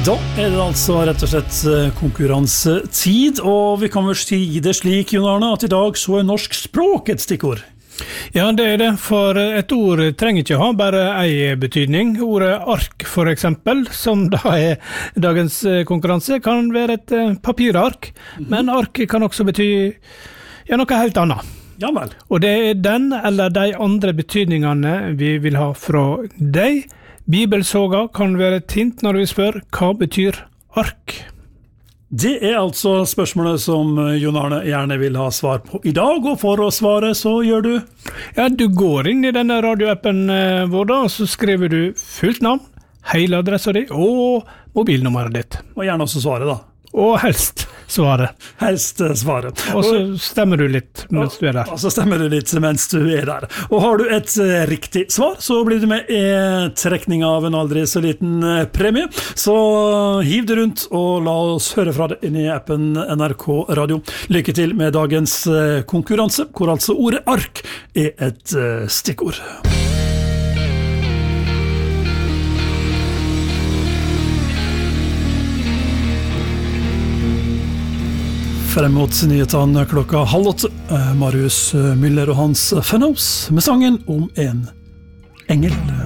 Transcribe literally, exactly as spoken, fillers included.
Da er det altså rett og slett konkurransetid, og vi kan vel si det slik, Jon Arne, at i dag så er norsk språk et stikkord. Ja, det er det, for et ord trenger ikke ha bare en betydning. Ordet ark, for eksempel, som da er dagens konkurranse, kan være et papirark, mm-hmm. men ark kan også bety ja, noe helt annet. Ja vel. Og det er den eller de andre betydningene vi vil ha fra deg. Bibelsoga kan være et hint når vi spør hva betyr ark. Det er altså spørsmålet som Jon Arne gjerne vil ha svar på i dag, og for å svare så gjør du? Ja, du går inn i denne radioappen vår da, og så skriver du fullt navn, hele adressa di og mobilnummeret ditt. Og gjerne også svare da. Og helst svare. Helst svare. Og så stemmer du litt mens du er der. Og så stemmer du litt mens du er der. Og har du et riktig svar, så blir du med i trekning av en aldri så liten premie. Så hiv det rundt og la oss høre fra deg inn i appen N R K Radio. Lykke til med dagens konkurranse, hvor altså ordet ark er et stikkord. Frem mot nyhetene klokka halv åtte, Marius Müller og Hans Fenhaus med sangen om en engel.